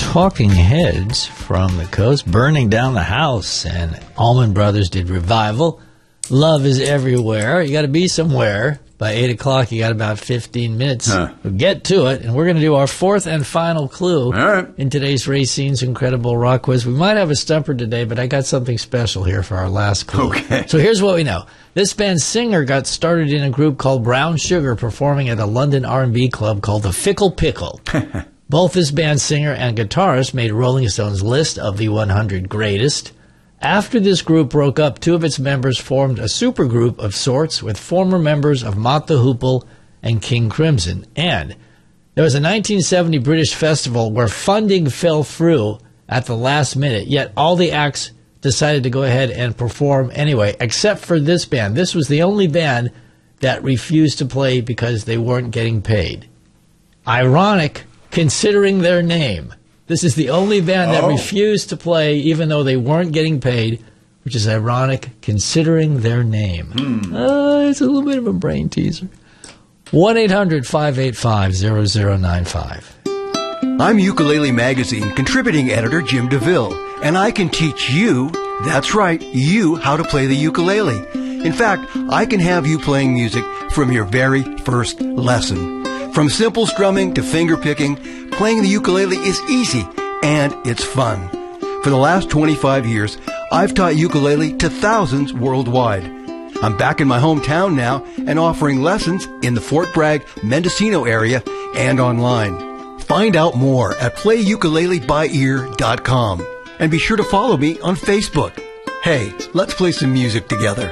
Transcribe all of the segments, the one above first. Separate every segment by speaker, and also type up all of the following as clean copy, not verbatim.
Speaker 1: Talking Heads from the coast, Burning Down the House, and Allman Brothers did Revival. Love is Everywhere. You got to be somewhere. By 8 o'clock, you got about 15 minutes. We'll get to it, and we're going to do our fourth and final clue in today's Racine's Incredible Rock Quiz. We might have a stumper today, but I got something special here for our last clue.
Speaker 2: Okay.
Speaker 1: So here's what we know. This band's singer got started in a group called Brown Sugar, performing at a London R&B club called the Fickle Pickle. Both this band's singer and guitarist made Rolling Stone's list of the 100 greatest. After this group broke up, two of its members formed a supergroup of sorts with former members of Mott the Hoople and King Crimson. And there was a 1970 British festival where funding fell through at the last minute, yet all the acts decided to go ahead and perform anyway, except for this band. This was the only band that refused to play because they weren't getting paid. Ironic, considering their name. This is the only band that refused to play even though they weren't getting paid, which is ironic considering their name. It's a little bit of a brain teaser. 1-800-585-0095.
Speaker 3: I'm Ukulele Magazine contributing editor Jim DeVille, and I can teach you, that's right, you, how to play the ukulele. In fact, I can have you playing music from your very first lesson. From simple strumming to finger picking, playing the ukulele is easy and it's fun. For the last 25 years, I've taught ukulele to thousands worldwide. I'm back in my hometown now and offering lessons in the Fort Bragg, Mendocino area and online. Find out more at playukuleleByEar.com and be sure to follow me on Facebook. Hey, let's play some music together.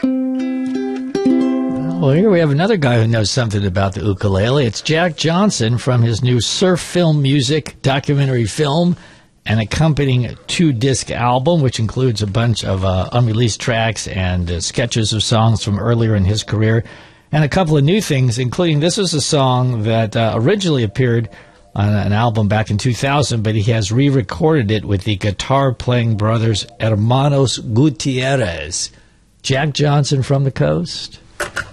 Speaker 1: Well, here we have another guy who knows something about the ukulele. It's Jack Johnson from his new Surf Film Music documentary film and accompanying 2-disc album, which includes a bunch of unreleased tracks and sketches of songs from earlier in his career, and a couple of new things, including this was a song that originally appeared on an album back in 2000, but he has re-recorded it with the guitar-playing brothers Hermanos Gutierrez. Jack Johnson from the coast.